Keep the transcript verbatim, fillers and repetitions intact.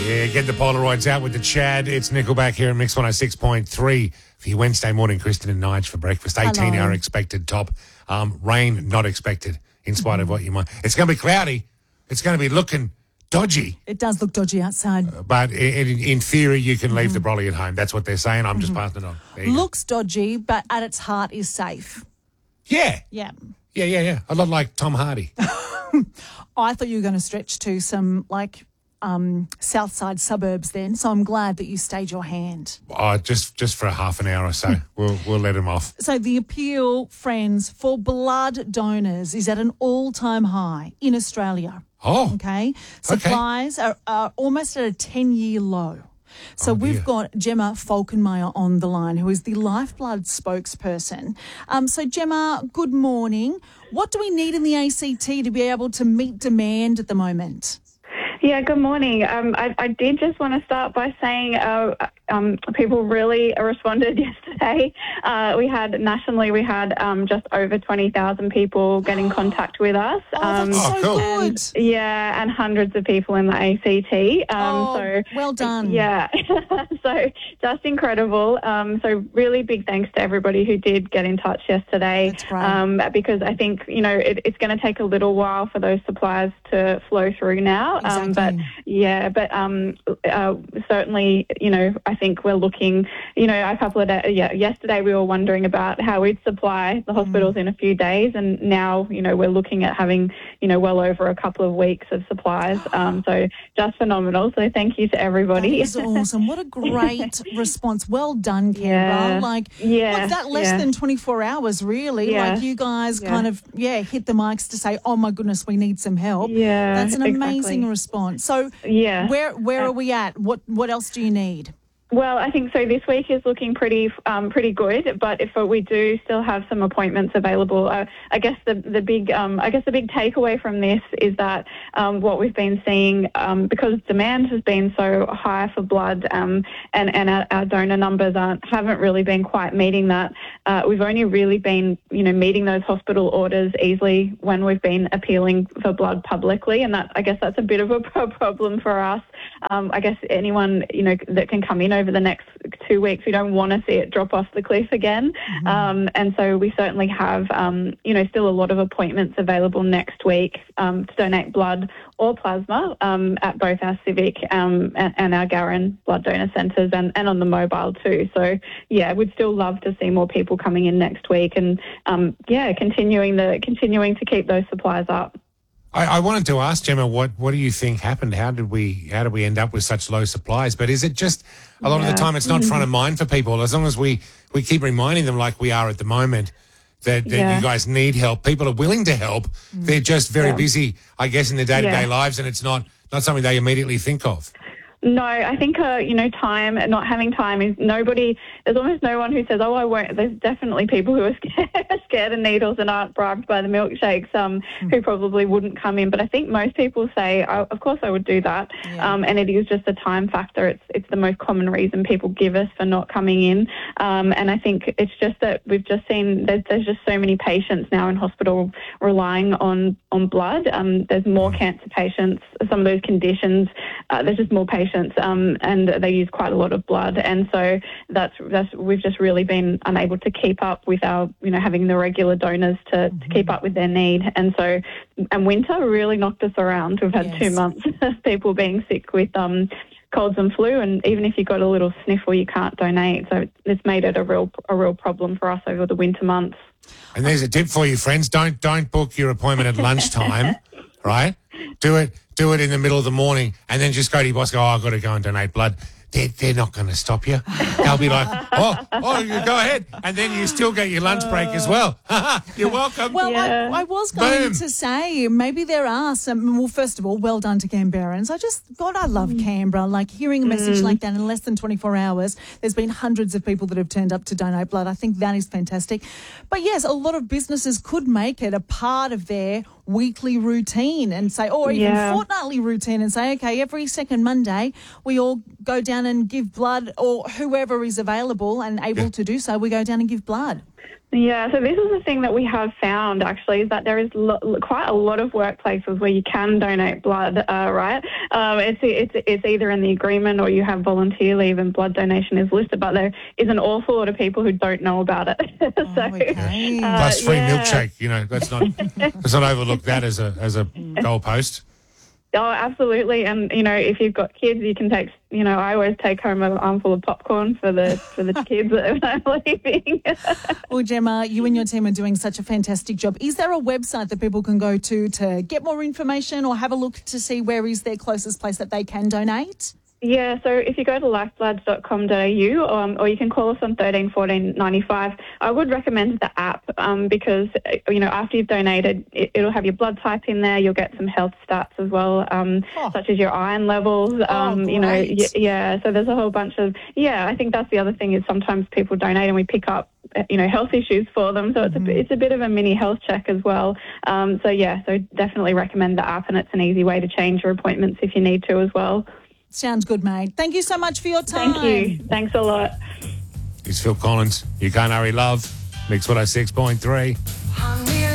Yeah, get the Polaroids out with the Chad. It's Nickelback here in Mix one oh six point three for your Wednesday morning. Kristen and Nige for breakfast. eighteen Hello. hour expected top. Um, rain not expected, in spite mm-hmm. of what you might. It's going to be cloudy. It's going to be looking dodgy. It does look dodgy outside. But in, in theory, you can leave mm-hmm. the brolly at home. That's what they're saying. I'm mm-hmm. just passing it on. Looks go. dodgy, but at its heart is safe. Yeah. Yeah. Yeah, yeah, yeah. A lot like Tom Hardy. I thought you were going to stretch to some, like, um, south side suburbs then, so I'm glad that you stayed your hand. Oh, just just for a half an hour or so. we'll we'll let him off. So the appeal, friends, for blood donors is at an all-time high in Australia. Oh. Okay. Supplies okay. Are, are almost at a ten-year low. So oh, we've got Gemma Falkenmeyer on the line, who is the Lifeblood spokesperson. Um, so, Gemma, good morning. What do we need in the A C T to be able to meet demand at the moment? Yeah, good morning. Um, I, I did just want to start by saying uh, um, people really responded yesterday. Uh, we had, nationally, we had um, just over twenty thousand people get in contact with us. Oh, that's um, so oh, cool. good. And, yeah, and hundreds of people in the A C T. Um, oh, so well done. Yeah, so just incredible. Um, so really big thanks to everybody who did get in touch yesterday. That's great. Um, because I think, you know, it, it's going to take a little while for those supplies to flow through now. Exactly. Um, but yeah, but um, uh, certainly, you know, I think we're looking, you know, a couple of days, yeah, yesterday we were wondering about how we'd supply the hospitals mm. in a few days, and now, you know, we're looking at having, you know, well over a couple of weeks of supplies. Um, so just phenomenal. So thank you to everybody. That is awesome. What a great response. Well done, Canberra. Yeah. Like, yeah. what's that, less yeah. than twenty-four hours, really? Yeah. Like, you guys yeah. kind of, yeah, hit the mics to say, oh, my goodness, we need some help. Yeah, That's an amazing exactly. response. So yeah. where where uh, are we at? What What else do you need? Well, I think so. This week is looking pretty, um, pretty good. But if we do still have some appointments available, uh, I guess the the big, um, I guess the big takeaway from this is that um, what we've been seeing, um, because demand has been so high for blood, um, and and our, our donor numbers aren't haven't really been quite meeting that. Uh, we've only really been, you know, meeting those hospital orders easily when we've been appealing for blood publicly, and that I guess that's a bit of a problem for us. Um, I guess anyone, you know, that can come in over the next two weeks, we don't want to see it drop off the cliff again. Mm-hmm. Um, and so we certainly have, um, you know, still a lot of appointments available next week um, to donate blood or plasma um, at both our Civic um, and, and our Garran blood donor centres, and, and on the mobile too. So, yeah, we'd still love to see more people coming in next week, and, um, yeah, continuing the continuing to keep those supplies up. I, I wanted to ask Gemma, what, what do you think happened? How did we how did we end up with such low supplies? But is it just a lot yeah. of the time it's not front of mind for people? As long as we, we keep reminding them, like we are at the moment, that, that yeah. you guys need help. People are willing to help. Mm. They're just very yeah. busy, I guess, in their day-to-day yeah. lives, and it's not, not something they immediately think of. No, I think, uh, you know, time, not having time is nobody, there's almost no one who says, oh, I won't. There's definitely people who are scared, scared of needles and aren't bribed by the milkshakes um, mm. who probably wouldn't come in. But I think most people say, oh, of course I would do that. Yeah. Um, and it is just a time factor. It's it's the most common reason people give us for not coming in. Um, and I think it's just that we've just seen that there's just so many patients now in hospital relying on, on blood. Um, there's more cancer patients, some of those conditions, uh, there's just more patients. Um, and they use quite a lot of blood, and so that's that's we've just really been unable to keep up with our, you know, having the regular donors to, mm-hmm. to keep up with their need, and so and winter really knocked us around. We've had yes. two months of people being sick with um, colds and flu, and even if you got a little sniffle, you can't donate. So it's made it a real a real problem for us over the winter months. And there's a tip for you, friends: don't don't book your appointment at lunchtime, right? Do it. Do it in the middle of the morning, and then just go to your boss, go, oh, I've got to go and donate blood. They're, they're not going to stop you. They'll be like, oh, oh, you go ahead. And then you still get your lunch break as well. You're welcome. Well, yeah. I, I was going Boom. to say, maybe there are some, well, first of all, well done to Canberrans. I just, God, I love mm. Canberra. Like, hearing a message mm. like that in less than twenty-four hours, there's been hundreds of people that have turned up to donate blood. I think that is fantastic. But, yes, a lot of businesses could make it a part of their weekly routine and say, or even yeah. fortnightly routine, and say, okay, every second Monday we all go down and give blood, or whoever is available and able yeah. to do so, we go down and give blood. Yeah, so this is the thing that we have found actually is that there is lo- quite a lot of workplaces where you can donate blood, uh, right? Um, it's, it's it's either in the agreement or you have volunteer leave and blood donation is listed, but there is an awful lot of people who don't know about it. so, Oh, okay. uh, Plus free yeah. milkshake, you know, let's not let's not overlook that as a as a goalpost. Oh, absolutely. And, you know, if you've got kids, you can take, you know, I always take home an armful of popcorn for the for the kids that I'm leaving. Well, Gemma, you and your team are doing such a fantastic job. Is there a website that people can go to to get more information or have a look to see where is their closest place that they can donate? Yeah, so if you go to lifebloods dot com dot a u um, or you can call us on thirteen fourteen ninety-five, I would recommend the app um, because, you know, after you've donated, it, it'll have your blood type in there. You'll get some health stats as well, um, Oh. such as your iron levels. Um, Oh, you know, great. y- yeah, so there's a whole bunch of, yeah, I think that's the other thing is sometimes people donate and we pick up, you know, health issues for them. So it's a, it's a bit of a mini health check as well. Um, so, yeah, so definitely recommend the app and it's an easy way to change your appointments if you need to as well. Sounds good, mate. Thank you so much for your time. Thank you. Thanks a lot. It's Phil Collins. You can't hurry love. Mix one oh six point three.